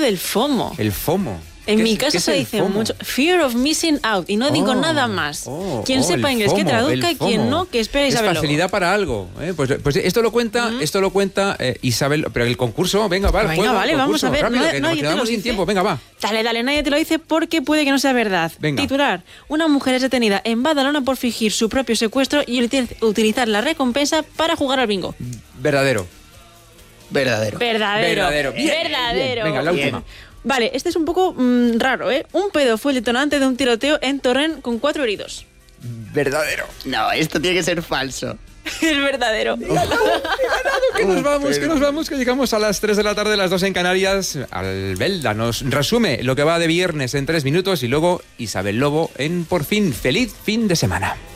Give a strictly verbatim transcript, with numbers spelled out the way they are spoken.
del FOMO. El FOMO. En mi casa se dice FOMO? mucho Fear of Missing Out y no oh, digo nada más. Oh, quien oh, sepa inglés FOMO, que traduzca y quien no que espere Isabel Es facilidad Lobo. para algo. ¿eh? Pues, pues esto lo cuenta, uh-huh. esto lo cuenta eh, Isabel, pero el concurso, venga, va, venga, juego, vale, concurso, vamos a ver. Rápido, no, que no, nos quedamos sin tiempo, venga, va. Dale, dale, nadie te lo dice porque puede que no sea verdad. Venga. Titular: una mujer es detenida en Badalona por fingir su propio secuestro y utilizar la recompensa para jugar al bingo. Verdadero. Verdadero. Verdadero. Verdadero. Bien, Verdadero. bien. Venga, la bien. última. Vale, este es un poco mmm, raro, ¿eh? Un pedo fue el detonante de un tiroteo en Torrent con cuatro heridos. Verdadero. No, esto tiene que ser falso. Es verdadero. He ganado, que nos vamos, que nos vamos, que llegamos a las tres de la tarde, las dos en Canarias. Albelda nos resume lo que va de viernes en tres minutos y luego Isabel Lobo en Por Fin. Feliz fin de semana.